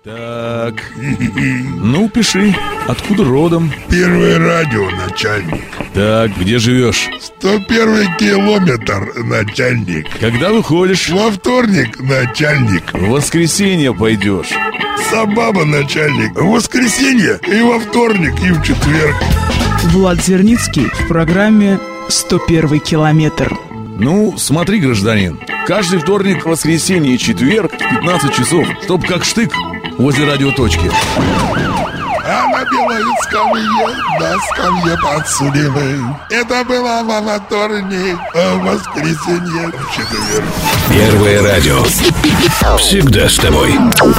Так, ну пиши, откуда родом? Первое радио, начальник. Так, где живешь? 101 километр, начальник. Когда выходишь? Во вторник, начальник. В воскресенье пойдешь. Собаба, начальник. В воскресенье и во вторник, и в четверг. Влад Зерницкий в программе «101 километр». Ну, смотри, гражданин, каждый вторник, воскресенье и четверг в 15 часов, чтоб как штык возле радиоточки. А на белой скамье, на скамье подсудимый. Это было во вторник, а в воскресенье в четверг. Первое радио. Всегда с тобой.